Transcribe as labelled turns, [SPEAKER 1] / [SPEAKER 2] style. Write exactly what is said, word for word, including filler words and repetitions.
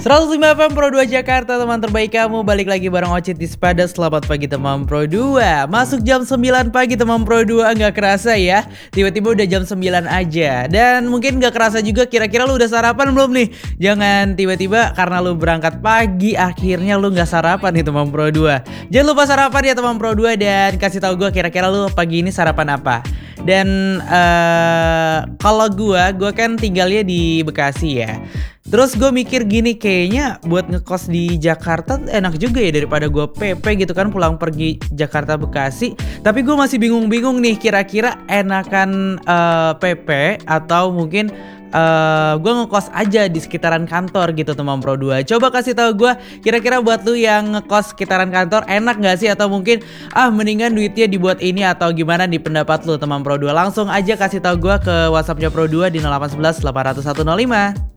[SPEAKER 1] seratus lima F M Pro dua Jakarta, teman terbaik kamu. Balik lagi bareng Ocit di Sepada. Selamat pagi teman Pro dua. Masuk jam sembilan pagi teman Pro dua. Nggak kerasa ya, tiba-tiba udah jam sembilan aja. Dan mungkin nggak kerasa juga kira-kira lu udah sarapan belum nih. Jangan tiba-tiba karena lu berangkat pagi akhirnya lu nggak sarapan nih teman Pro dua. Jangan lupa sarapan ya teman Pro dua. Dan kasih tahu gue kira-kira lu pagi ini sarapan apa. Dan uh, kalau gue, gue kan tinggalnya di Bekasi ya. Terus gue mikir gini, kayaknya buat ngekos di Jakarta enak juga ya daripada gue P P gitu kan, pulang pergi Jakarta Bekasi. Tapi gue masih bingung-bingung nih, kira-kira enakan uh, P P atau mungkin uh, gue ngekos aja di sekitaran kantor gitu teman Pro dua. Coba kasih tahu gue kira-kira buat lu yang ngekos sekitaran kantor enak gak sih, atau mungkin ah mendingan duitnya dibuat ini, atau gimana di pendapat lu teman Pro dua. Langsung aja kasih tahu gue ke WhatsAppnya Pro dua di nol delapan satu satu delapan nol satu nol lima.